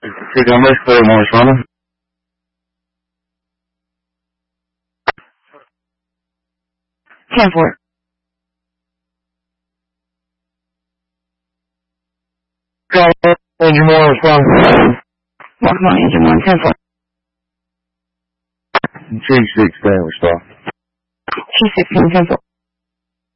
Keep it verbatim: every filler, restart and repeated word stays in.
Sigamos for more fun. ten four. Engine more fun. Walk on engine one, ten four. G six down, stop. G sixteen, ten four.